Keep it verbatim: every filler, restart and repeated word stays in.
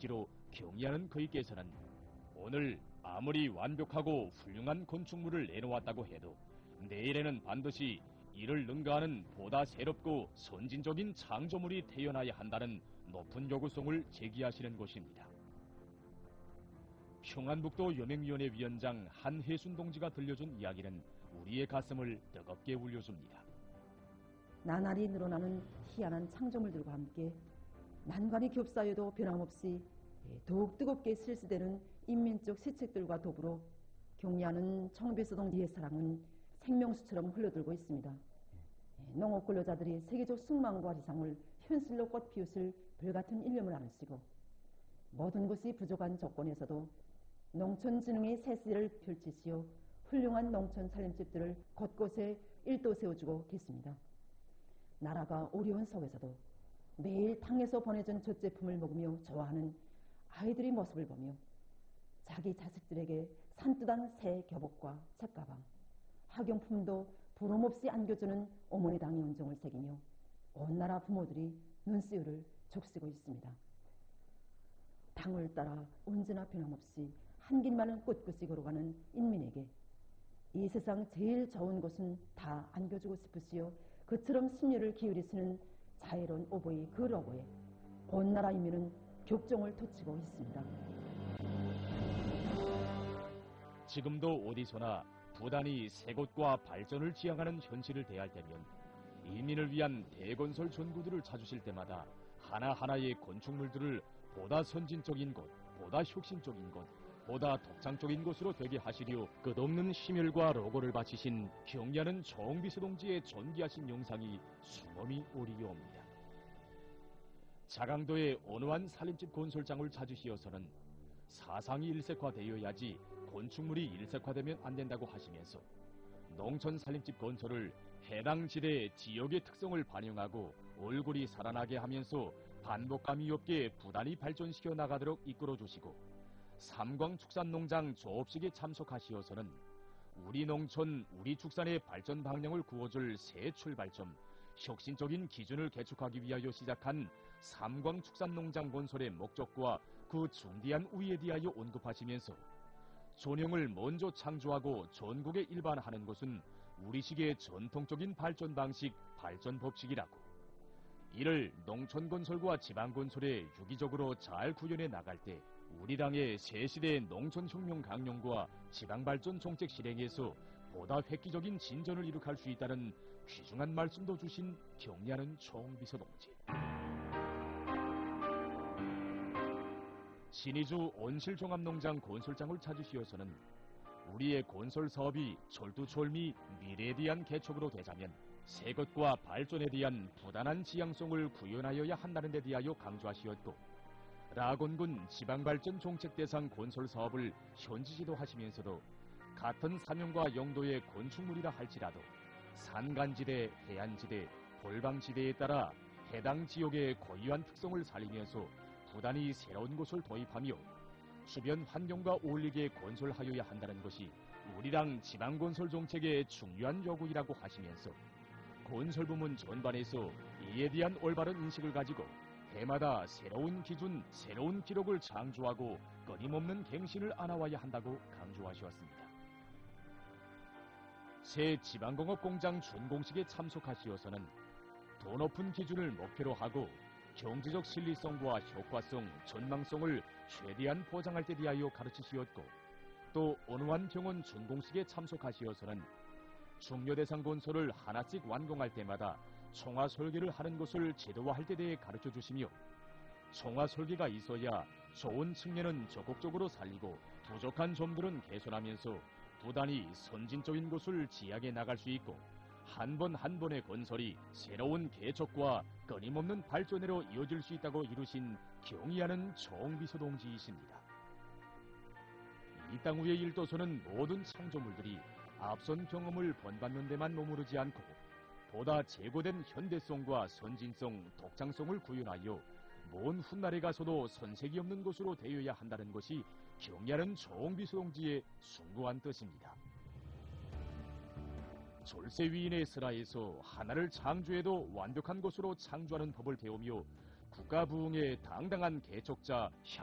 의지로 경의하는 그이께서는 오늘 아무리 완벽하고 훌륭한 건축물을 내놓았다고 해도 내일에는 반드시 이를 능가하는 보다 새롭고 선진적인 창조물이 태어나야 한다는 높은 요구성을 제기하시는 것입니다. 평안북도 여명위원회 위원장 한혜순 동지가 들려준 이야기는 우리의 가슴을 뜨겁게 울려줍니다. 나날이 늘어나는 희한한 창조물들과 함께 난관이 겹싸여도 변함없이 더욱 뜨겁게 실시되는 인민적 시책들과 더불어 경리하는 청비서동 옛사랑은 생명수처럼 흘러들고 있습니다. 농업 근로자들이 세계적 승망과 지상을 현실로 꽃피우실 불같은 일념을 안으시고 모든 것이 부족한 조건에서도 농촌진흥의 새씨를 펼치시어 훌륭한 농촌 살림집들을 곳곳에 일도 세워주고 계십니다. 나라가 어려운 속에서도 매일 당에서 보내준 젖제품을 먹으며 좋아하는 아이들의 모습을 보며 자기 자식들에게 산뜻한 새 교복과 책가방, 학용품도 부름없이 안겨주는 어머니 당의 온정을 새기며 온 나라 부모들이 눈시울을 적시고 있습니다. 당을 따라 언제나 변함없이 한 길만을 꿋꿋이 걸어가는 인민에게 이 세상 제일 좋은 것은 다 안겨주고 싶으시오. 그처럼 심려를 기울이시는 자애로운 어버이 그 로고에 온 나라 인민은 격정을 토치고 있습니다. 지금도 어디서나 부단히 새 곳과 발전을 지향하는 현실을 대할 때면 인민을 위한 대건설 전구들을 찾으실 때마다 하나하나의 건축물들을 보다 선진적인 곳, 보다 혁신적인 곳, 보다 독창적인 곳으로 되게 하시려 끝없는 힘혈과 로고를 바치신 경리하는 정비서 동지의 존귀하신 영상이 수범이 오리옵니다. 자강도의 온화한 살림집 건설장을 찾으시어서는 사상이 일색화되어야지 건축물이 일색화되면 안 된다고 하시면서 농촌 살림집 건설을 해당 지대 지역의 특성을 반영하고 얼굴이 살아나게 하면서 반복감이 없게 부단히 발전시켜 나가도록 이끌어 주시고 삼광축산농장 조업식에 참석하시어서는 우리 농촌 우리 축산의 발전 방향을 구워줄 새 출발점, 혁신적인 기준을 개축하기 위하여 시작한 삼광축산농장 건설의 목적과 그 중대한 우위에 대하여 언급하시면서 존영을 먼저 창조하고 전국에 일반화하는 것은 우리식의 전통적인 발전 방식, 발전 법칙이라고. 이를 농촌 건설과 지방 건설에 유기적으로 잘 구현해 나갈 때 우리 당의 새시대의 농촌혁명 강령과 지방발전 정책 실행에서 보다 획기적인 진전을 이룩할 수 있다는 귀중한 말씀도 주신 경리하는 총비서 동지. 신의주 온실종합농장 건설장을 찾으시어서는 우리의 건설 사업이 철두철미 미래에 대한 개척으로 되자면 새 것과 발전에 대한 부단한 지향성을 구현하여야 한다는 데 대하여 강조하시었고 라곤군 지방발전 정책대상 건설 사업을 현지 지도하시면서도 같은 사명과 용도의 건축물이라 할지라도 산간지대, 해안지대, 골방지대에 따라 해당 지역의 고유한 특성을 살리면서 부단히 새로운 곳을 도입하며 주변 환경과 어울리게 건설하여야 한다는 것이 우리당 지방건설 정책의 중요한 요구이라고 하시면서 건설부문 전반에서 이에 대한 올바른 인식을 가지고 해마다 새로운 기준, 새로운 기록을 창조하고 끊임없는 갱신을 안아와야 한다고 강조하셨습니다. 새 지방공업공장 준공식에 참석하시어서는 더 높은 기준을 목표로 하고 경제적 실리성과 효과성, 전망성을 최대한 보장할 때 대하여 가르치시었고 또 온화한 병원 준공식에 참석하시어서는 중요대상 건설을 하나씩 완공할 때마다 총화 설계를 하는 것을 제도화할 때 대해 가르쳐 주시며 총화 설계가 있어야 좋은 측면은 적극적으로 살리고 부족한 점들은 개선하면서 부단히 선진적인 곳을 지향해 나갈 수 있고 한 번 한 번의 건설이 새로운 개척과 끊임없는 발전으로 이어질 수 있다고 이루신 경의하는 정비서 동지이십니다. 이 땅 위의 일도서는 모든 창조물들이 앞선 경험을 본받는 데만 머무르지 않고 보다 제고된 현대성과 선진성, 독창성을 구현하여 먼 훗날에 가서도 손색이 없는 곳으로 되어야 한다는 것이 경의하는 정비서 동지의 숭고한 뜻입니다. 졸세위인의 슬하에서 하나를 창조해도 완벽한 것으로 창조하는 법을 배우며 국가 부흥의 당당한 개척자